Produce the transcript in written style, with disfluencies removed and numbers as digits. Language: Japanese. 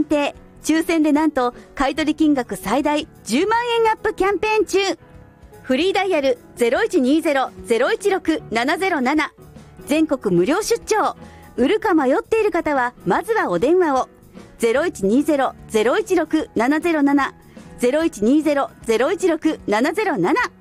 定、抽選でなんと買取金額最大10万円アップキャンペーン中。フリーダイヤル 0120-016-707、全国無料出張。売るか迷っている方はまずはお電話を。 0120-016-707、0120-016-707